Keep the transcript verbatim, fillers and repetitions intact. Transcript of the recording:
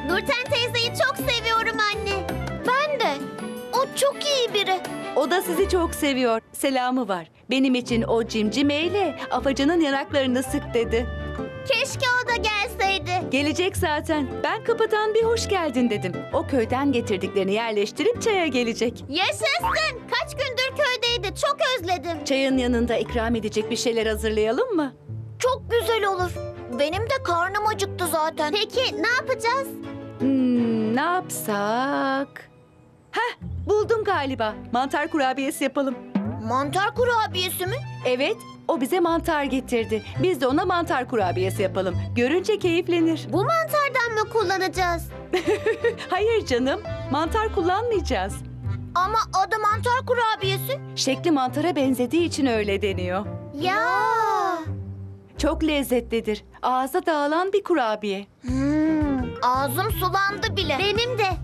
Nurten teyzeyi çok seviyorum anne. Ben de. O çok iyi biri. O da sizi çok seviyor. Selamı var. Benim için o cimcimeyle Afacan'ın yanaklarını sık dedi. Keşke o da gelseydi. Gelecek zaten. Ben kapıdan bir hoş geldin dedim. O köyden getirdiklerini yerleştirip çaya gelecek. Yaşasın. Kaç gündür köydeydi. Çok özledim. Çayın yanında ikram edecek bir şeyler hazırlayalım mı? Çok güzel olur. Benim de karnım acıktı zaten. Peki ne yapacağız? Hmm, ne yapsak? Heh, buldum galiba. Mantar kurabiyesi yapalım. Mantar kurabiyesi mi? Evet, o bize mantar getirdi. Biz de ona mantar kurabiyesi yapalım. Görünce keyiflenir. Bu mantardan mı kullanacağız? Hayır canım, mantar kullanmayacağız. Ama adı mantar kurabiyesi. Şekli mantara benzediği için öyle deniyor. Ya. Çok lezzetlidir. Ağza dağılan bir kurabiye. Hmm, ağzım sulandı bile. Benim de.